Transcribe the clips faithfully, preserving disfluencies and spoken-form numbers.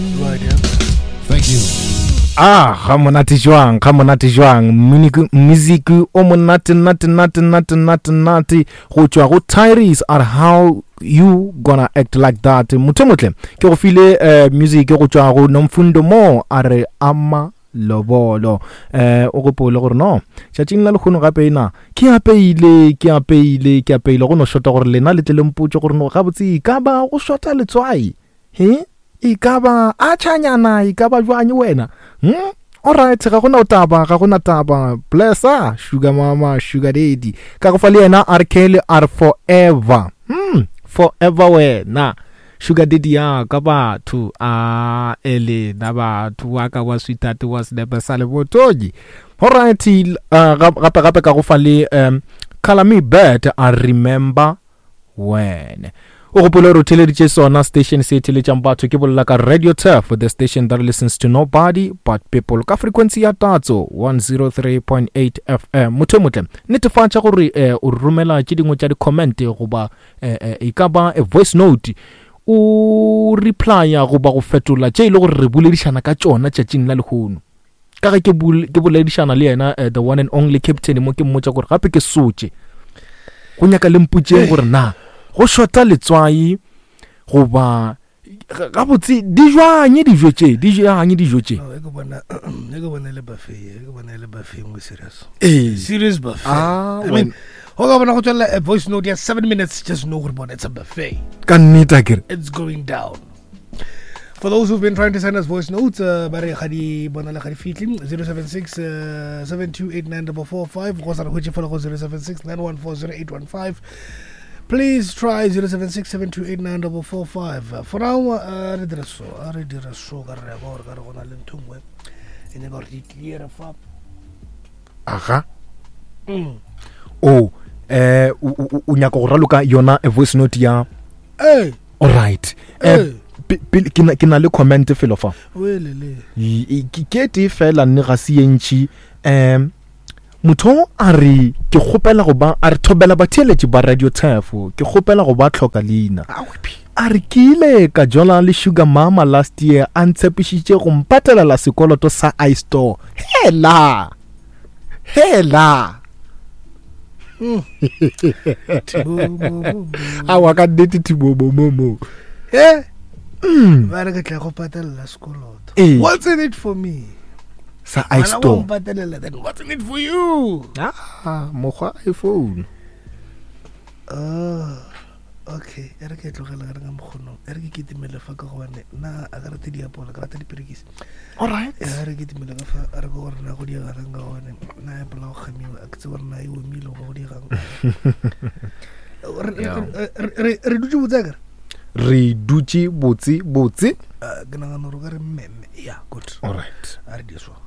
Thank you. Ah, ga monate jwang, ga monate jwang. Music o monate nate nate nate nate nate go tswa go Tyrese are how you gonna act like that. Mutemotle ke go file uh, music go tswa go Nomfundo Mo are ama lobolo eh o go pole gore no tšatšing la lekgono gape ina ke apeile ke apeile ke apeile go no shota gore lena le tlelempotse gore no ga botse ka ba go shota letswai he e ka ba a tšhanyana e ka ba jwanye wena hm alright ga gona taba ga gona taba blessa sugar mama sugar daddy ka go fa le yena R Kelly are forever hm forever wena sugar daddy ya ka batho a ele na batho wa ka wa sweetheart wa snap sale botoji alright gape gape ka go fa le um Call Me Bad I Remember When o go polo ro teleditse sona station se teletšang batho ke bolla ka Radio Turf, the station that listens to nobody but people ka frequency ya tatso one oh three point eight F M motemotle netefatša gore eh, o rumela ke dingwe tša di comment go ba eh, eh, e ka ba a voice note o reply go ba go fetola tše ile gore re boledišana ka tšona tšatšing la lekgono ka ge ke ke boledišana le yena uh, the one and only captain mo ke mmotša gore gape ke sotše go nyaka le mputšeng gore na go shota letswai go ba ga botse di jwanye dijo tše di jwanye dijo tše e go bona e go bona le buffet e go bona le buffet mo serious eh serious buffet ah I mean ho ga bona go tswela a voice note ya seven minutes just know gore bona it's a buffet ka nnete ke it's going down. For those who've been trying to send us voice notes, uh, bare khadi bona le khadi fitli zero seven six seven two eight nine four four five go sa go tse fela go zero seven six nine one four zero eight one five. Please try zero seven six seven two eight nine four four five. Uh, for now, uh, re dire so, re dire so ka re go re ka re gona le ntungwe ene go re clear fa. Aha. Mm. Oh, eh o nyaka go raloka yona a voice note ya. Eh. All right. Eh ke na ke na le comment fela fa. Wele le. Ke ke te fela nne ga se yentši em motho a re ke gopela go ba a re thobela batheletši ba Radio Turf ke gopela go ba tlhoka leina a re ke ile ka jola le sugar mama last year a ntshepišitše go mpatelela sekoloto sa iStore hela hela a wa ka nnete thibobo momo eh ba re ke tla go patelela sekoloto what's in it for me sa iStore then what's in it for you ah mogwa iPhone ah okay ere ke tlogela ga nga moghono ere ke kitimele fa ka go bane na a ga rate di apola ga rate di perekisi all right ere ke kitimele ka fa are go rena go di ga nga one na apola go khamiwa a ke tse rena e o mile go di ga re re dutse botsaka re dutse botse botse ke na no ro ga re mmemme yeah good all right are di so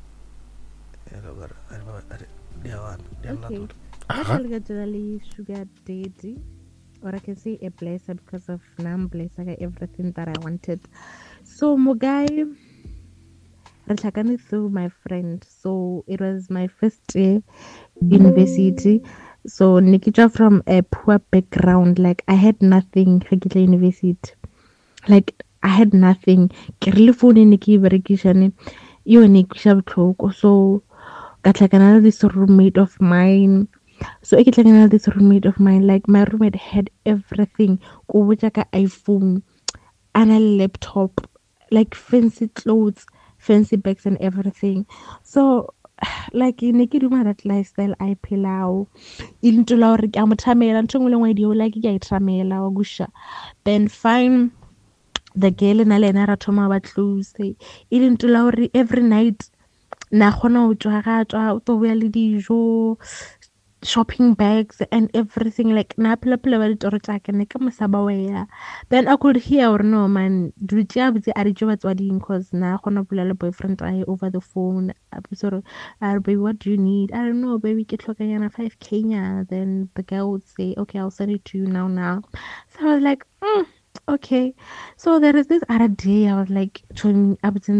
okay. Actually, get to the sugar daddy, or I can say a blesser because of now I'm blessed. I got everything that I wanted. So, my guy, I was through my friend. So, it was my first year university. So, Nikita from a poor background, like I had nothing. Regular university, like I had nothing. Really, phone in Nikki, very kishani. You Nikki so. Got like another this roommate of mine. So I get like another this roommate of mine. Like my roommate had everything. Go with like an iPhone and a laptop, like fancy clothes, fancy bags and everything. So like in a kid that lifestyle I pillow into Laura Gamatame and Tongue idea like Yatramela or Gusha. Then fine the girl in Alena Toma about clothes. Into Laura every night. Na khona o tswa ga tswa o to ya le dijo shopping bags and everything like na pela pela ba ditoro tsa ka ne ka mosaba wa then I could hear or no man du tja botse a re tjo batswading cause na khona bula le boyfriend I over the phone so uh, baby what do you need I don't know baby ke tlhoka yana five K nya then the girl would say okay I'll send it to you now now so I was like mm. Okay, so there is this other day I was like, who's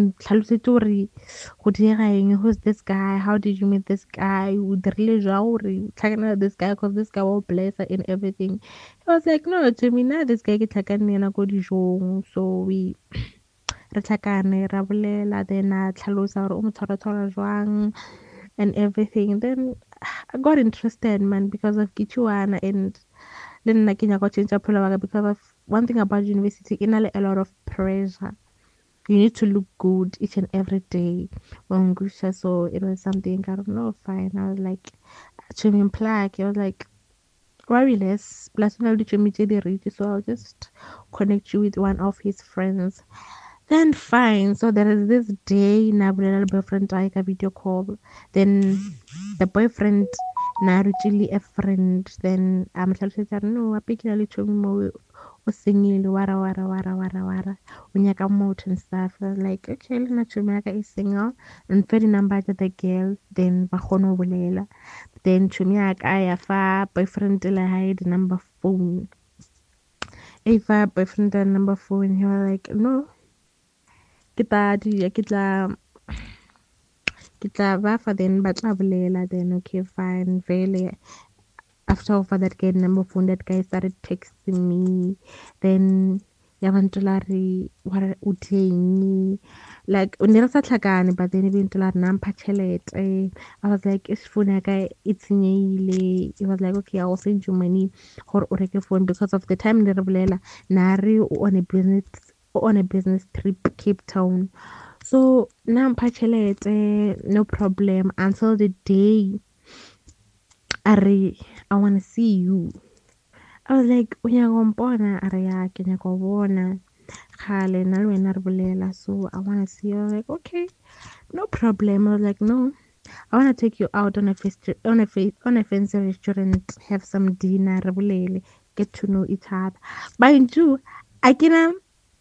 this guy? How did you meet this guy? This guy, because this guy will bless her in everything. I was like, no, to me, now this guy get so we re tlhakane ra bolela then a tlhalosa gore o mo tshwara tshwara jwang and everything. Then I got interested, man, because of Kichuana and le nna ke nyaka go change phelo wa ka because of one thing about university e na le a lot of pressure. You need to look good each and every day. Wangusha, so it was something I don't know, fine. I was like, swimming plaque. I was like, worry less. Plus, now the rich, so I'll just connect you with one of his friends. Then fine. So there is this day, Nabulela boyfriend I a video call. Then the boyfriend na really a friend. Then I'm telling her no, I pick a little more o singile wara wara wara wara wara o nyaka motho and stuff. I was like, okay, le nna tšhomi yaka is single and fe di-number tša the girl then ba kgone go bolela. Then tšhomi yaka ya fa boyfriend le hae the number phone e fa boyfriend the number phone. He was like, no, ke tla di ke tla ke tla ba fa then ba tla bolela. Then okay, fine, vele after offer that guy number phone, that guy started texting me. Then yavantulari what uteng like unira sa tlhakane, but then even tulari nampa chelete. I was like, is phone ya ka itsenyile. It was like, okay, I will send you money or o reke phone because of the time le re bolela nari on a business on a business trip Cape Town. So nampa chelete, no problem until the day Are I want to see you. I was like, unyagompona are ya ke nyaka go bona khale na le wena re bolela, so I want to see you. I was like, okay, no problem. I was like, no, I want to take you out on a fest on a fa- on a fancy restaurant, have some dinner, re bolele, get to know each other. Mind you, I can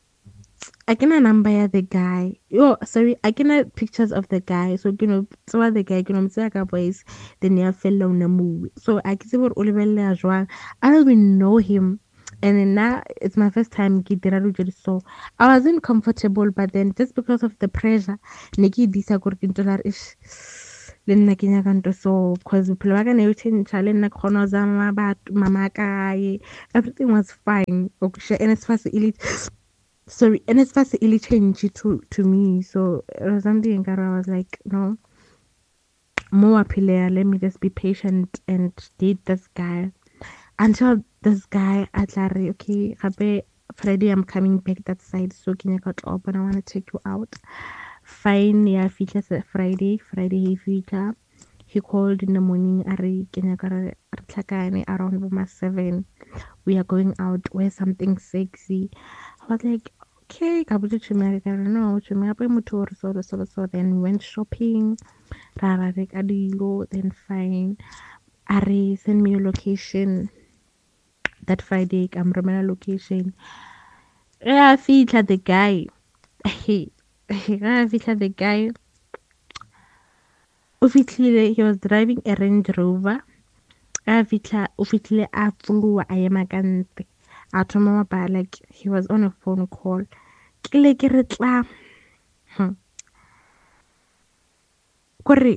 I can a number ya the guy. Oh, sorry, I can have pictures of the guy. So you know, so the guy you know mtsaka boys the near fellow na movie. So I can see what Oliver Jwang. I don't even know him. And then now it's my first time get so I wasn't comfortable, but then just because of the pressure, Nikki disa kurkintolar ish le nna ke nyaka nto so cause bophelo ba ka ne o change le nna kgona za mama kae, everything was fine. Okay, and it's fast elite sorry, and it's fast really changed to to me. So it was something that I was like, no, more appealer. Let me just be patient and date this guy until this guy at Larry. Okay, Happy Friday, I'm coming back that side. So can you got up and I want to take you out. Fine, yeah, features Friday. Friday he feature. He called in the morning. Ari Kenya around my seven. We are going out. Wear something sexy. I was like, okay, kabuto chumari, I don't know, chumari motor, so so so. Then we went shopping. Rara adilo. Then fine. Ari send me a location. That Friday, I'm remember location. Yeah, feature the guy. Hey, I feature the guy. Officially, he was driving a Range Rover. I feature officially I flew I am a gante. I told my mama like he was on a phone call. Kile ke re tla. Hmm. Kore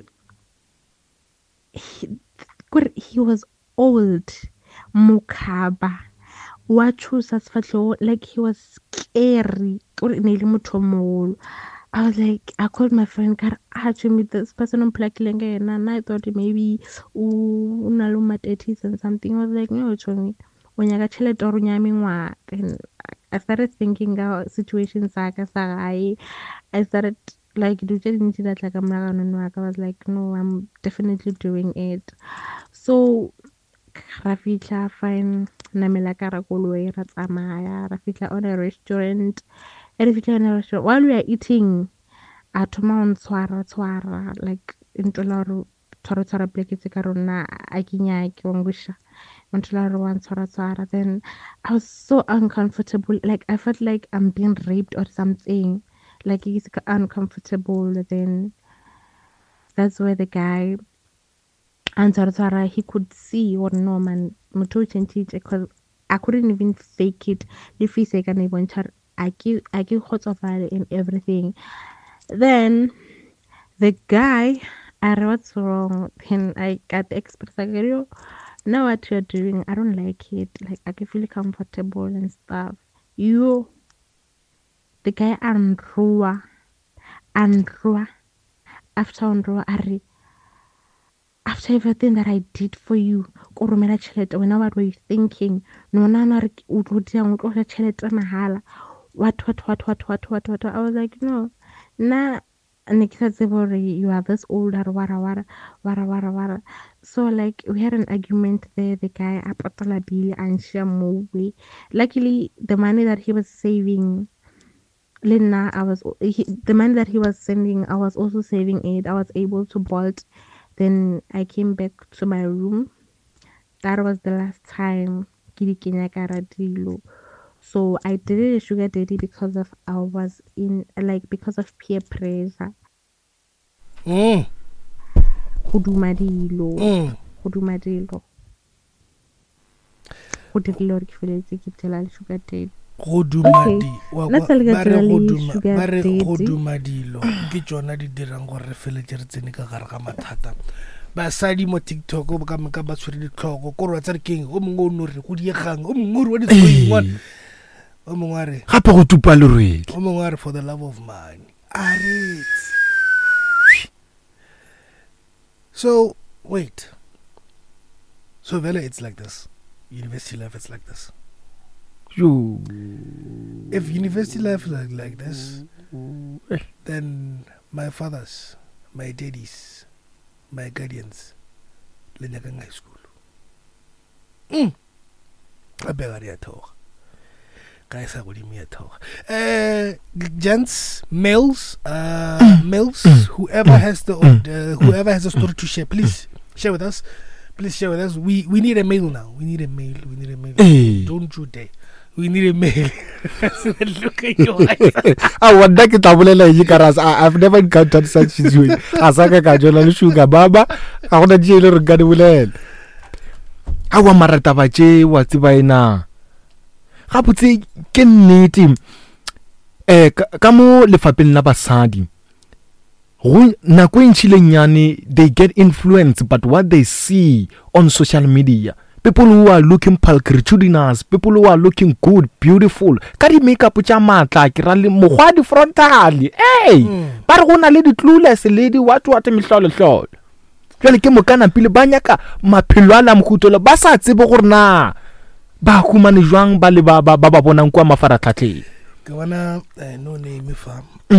he, kore he was old. Mukaba. Wa chusa sfatlo like he was scary. Kore ne le motho mogolo. I was like, I called my friend, Kar, ah, to meet this person on Plakilenge, and I thought maybe unaluma thirties and something. I was like, no, Chomi, when you got chile or nyamingwa, and I started thinking about situations like I I started like do into that like I'm not gonna I was like, no, I'm definitely doing it. So Rafitla fine namela karakolwe ratsamaya Rafitla on a restaurant. And if you on a restaurant while we are eating a thoma o ntshwara tshwara like ntola re tshwara tshwara pleke tse ka rona a ke nyake wa ngusha ntola re wa ntshwara tshwara. Then I was so uncomfortable, like I felt like I'm being raped or something, like it's uncomfortable. Then that's where the guy and he could see or no man moto change because I couldn't even fake it. If he say can even I give I give hot of and everything. Then the guy I read what's wrong. Then I got the express like you know what you're doing. I don't like it. Like I can feel comfortable and stuff. You the guy andrua andrua after andrua are after everything that I did for you ko romela chelete wena what were you thinking no nana re o tlo diang o tlo chelete mahala what what what what what what what I was like no na you are this older wara wara wara wara wara so like we had an argument there the guy apatala bill and share movie luckily the money that he was saving Lina I was he, the money that he was sending I was also saving it I was able to bolt then I came back to my room that was the last time so I did it a sugar daddy because of I was in like because of peer pressure. Mm. Hudumadilo. Mm. Hudumadilo. Hudumadilo ke feletse ke tela sugar daddy. Godumadi. Let's tell you sugar Bare daddy. godumadilo. Ke tsona di dirang gore re feletse re tsene ka gare ga mathata. Basadi mo TikTok o ka mka ba tshwere ditlhogo ko re tsare keng o mongwe o no re go diegang o mongwe what is going on o mongwe are gape go tupa le rwele o mongwe are for the love of money are so wait so Vela it's like this university life it's like this yo if university life is like, like this then my fathers my daddies my guardians le nyaka high school mm abega ri athoga guys I would me athoga uh gents males uh males whoever has the uh, whoever has a story to share please share with us please share with us we we need a mail now we need a mail we need a mail hey. Don't you dare we need a mail look at your eyes I wonder ke tabolela yi karas I've never encountered such situation asaka ka jola le sugar baba a gona jele re ka di bolela a wa marata ba tše wa tsiba ina ga botse ke nnete eh ka mo lefapeng la basadi go nako e ntshileng they get influenced but what they see on social media people who are looking pulchritudinous, people who are looking good, beautiful. Kari makeup cha matla kirali mogwadi frontally. Hey, ba re gona le di clueless lady what what mihlolo hlolo. Jwale ke mokana pile banyaka maphelo a la mkhutolo ba sa tsebe gore na ba khumane jwang ba le ba ba ba bonang kwa mafaratlhatlhe. Ke bona no name fam.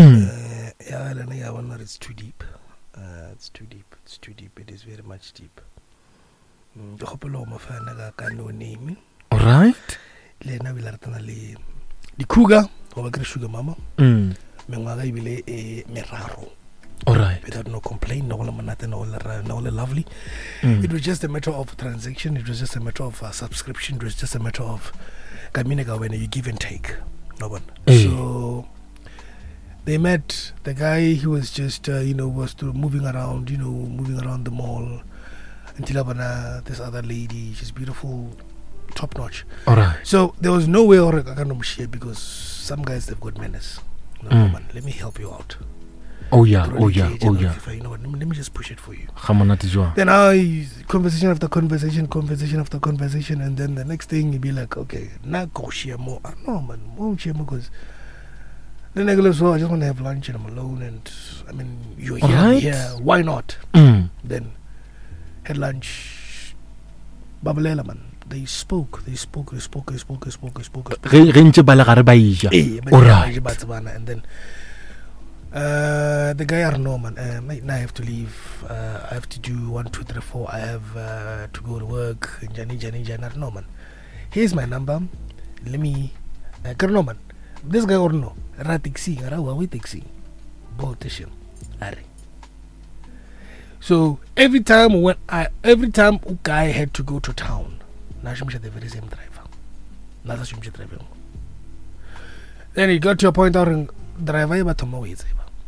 Ya la ne ya bona it's too deep. Uh, it's too deep. It's too deep. It is very much deep. The hopelo mo fa na ka no name. All right. Le na bila tana le di Kruger go ba kre sugar mama. Mm. Me ngwa ga ibile e meraro. All right. Without no complaint, no manate, no no lovely. Mm. It was just a matter of transaction. It was just a matter of uh, subscription. It was just a matter of kaminega when you give and take. No one. Hey. So they met the guy. He was just uh, you know was to moving around, you know, moving around the mall. Until abana this other lady, she's beautiful, top notch. All right. So there was no way or I can't share because some guys they've got manners. No, Mm. man, let me help you out. Oh yeah, oh Really yeah, cage oh and yeah. if I- you know what, let me, let me just push it for you. Khamonate jwa. Then I conversation after conversation, conversation after conversation, and then the next thing you'd be like, okay, now go share more. Ah, no man, won't share more because then I go, so I just want to have lunch and I'm alone, and I mean you're here, I'm Alright. here, why not? Mm. Then had lunch. Babalela man, they spoke, they spoke, they spoke, they spoke, they spoke, they spoke, they spoke. Ge ge ntse ba le gare ba ija. Eh, but All yeah, right. but Batswana, and then uh, the guy are no man. Uh, mate, now I have to leave. Uh, I have to do one, two, three, four. I have uh, to go to work. Jani, Jani, Jani. No man. Here's my number. Let me. Uh, no man. This guy or no. Ra taxi. Ra Huawei taxi. Politician. Are. So every time when I, every time a guy had to go to town, now she the very same driver. Now she driver. Then it got to a point where driver but to mow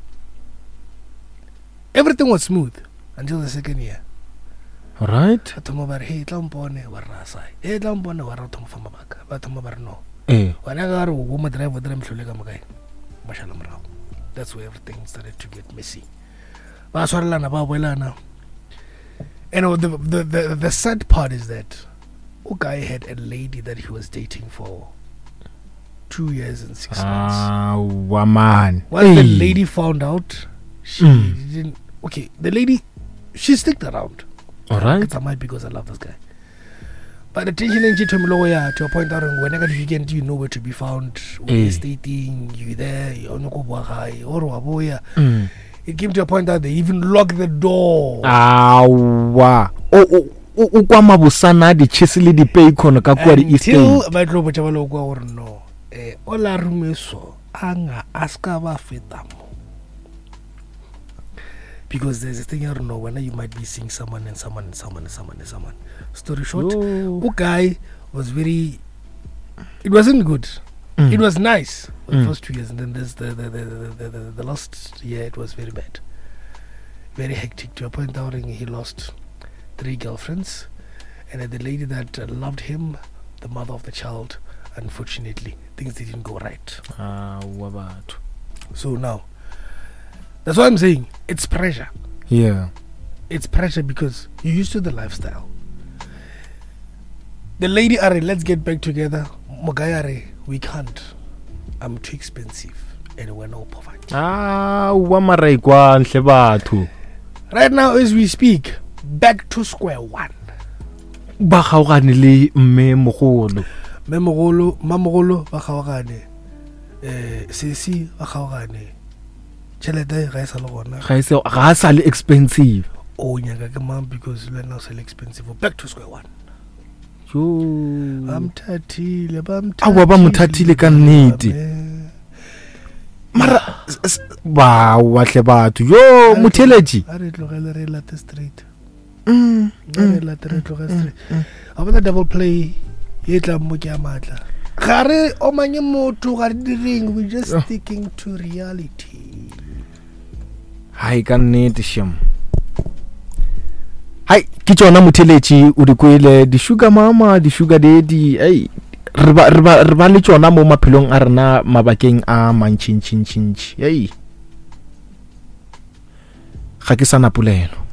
everything was smooth until the second year. All right. Atomo bar hey tlampone warra sai. Hey tlampone warra tomo fama baka. But tomo bar no. Eh. When I got a woman driver drum shulega magai. Mashallah marao. That's where everything started to get messy. Baswarla na babuela na. And uh, the, the the the sad part is that Ukai had a lady that he was dating for two years and six months. Ah, woman. Once the Hey. lady found out, she Mm. didn't. Okay, the lady, she sticked around. All right. It's a might because I love this guy. But attention and to lawyer to a point out whenever you get, you know where to be found. Eh. Stating you there, you know, or waboya. Mm. It came to a point that they even locked the door. Awa. O o o kwa mabusana di chesile di pay kono ka kwa di Until estate. ba tlo botsa ba lo kwa gore no. Eh ola rumeso anga aska ba feta mo. Because there's a thing I don't know when you might be seeing someone and someone and someone and someone and someone. Story short, Yo. the guy was very. It wasn't good. Mm. It was nice for the Mm. first two years, and then this the the, the, the, the the last year it was very bad, very hectic to a point that he lost three girlfriends, and then the lady that uh, loved him, the mother of the child, unfortunately things didn't go right. Ah, wabathu. So now, that's what I'm saying. It's pressure. Yeah. It's pressure because you're used to the lifestyle. The lady are let's get back together. Mogayare, we can't. I'm too expensive and we're no poverty. Ah, wa marai kwa nhle batho. Right now as we speak, back to square one. Ba gaogane le mme mogolo. Memogolo, mamogolo ba khaogane. Eh sisi ba khaogane. Chelete ga isa le gona. Ga ise ga sa le expensive. Oh nyaka ke mam because le now sell expensive. Back to square one. Yo. I'm tatile, bam. Awa ba mothatile ka nnete. Mara ba wa hle batho. Yo motheletsi. A re tlogele re late straight. Mm. Re late re tlogele straight. Aba the double play e tla mo ke a matla. Gare o manye motho ga direng, we just Oh. sticking to reality. Hai ka nnete shem. Hai ke tsona motheletsi o di kwele di sugar mama di sugar daddy ai re ba re ba re ba le tsona mo maphelong a rena mabakeng a mantšintšintšintši ei ga ke sana polelo.